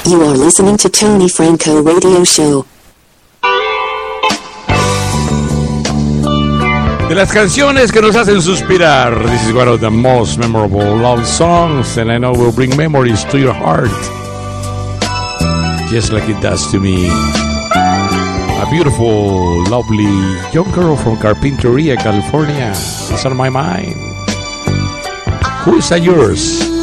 You are listening to Tony Franco Radio Show. De las canciones que nos hacen suspirar, this is one of the most memorable love songs, and I know will bring memories to your heart, just like it does to me. A beautiful, lovely young girl from Carpinteria, California is on my mind. Who is that yours?